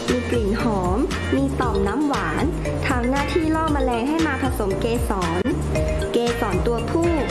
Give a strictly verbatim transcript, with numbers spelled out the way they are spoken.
มีกลิ่นหอมมีต่อมน้ำหวานทำหน้าที่ล่อแมลงให้มาผสมเกสรเกสรตัวผู้